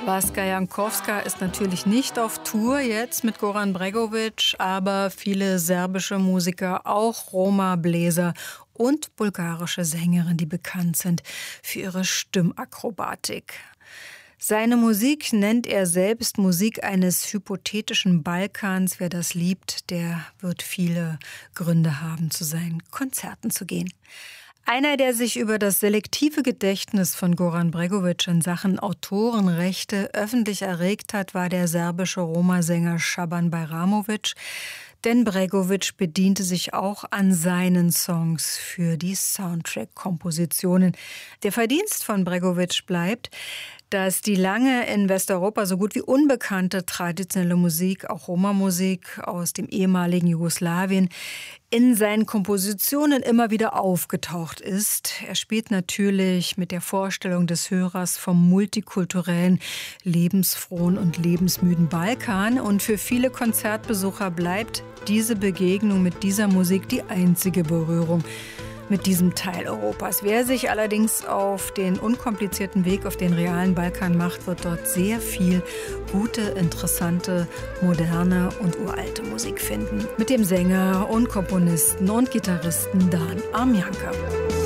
Waska Jankowska ist natürlich nicht auf Tour jetzt mit Goran Bregović, aber viele serbische Musiker, auch Roma-Bläser und bulgarische Sängerinnen, die bekannt sind für ihre Stimmakrobatik. Seine Musik nennt er selbst Musik eines hypothetischen Balkans. Wer das liebt, der wird viele Gründe haben, zu seinen Konzerten zu gehen. Einer, der sich über das selektive Gedächtnis von Goran Bregović in Sachen Autorenrechte öffentlich erregt hat, war der serbische Roma-Sänger Schaban Bajramović. Denn Bregović bediente sich auch an seinen Songs für die Soundtrack-Kompositionen. Der Verdienst von Bregović bleibt, dass die lange in Westeuropa so gut wie unbekannte traditionelle Musik, auch Roma-Musik aus dem ehemaligen Jugoslawien, in seinen Kompositionen immer wieder aufgetaucht ist. Er spielt natürlich mit der Vorstellung des Hörers vom multikulturellen, lebensfrohen und lebensmüden Balkan. Und für viele Konzertbesucher bleibt diese Begegnung mit dieser Musik die einzige Berührung mit diesem Teil Europas. Wer sich allerdings auf den unkomplizierten Weg auf den realen Balkan macht, wird dort sehr viel gute, interessante, moderne und uralte Musik finden. Mit dem Sänger und Komponisten und Gitarristen Dan Armjanka.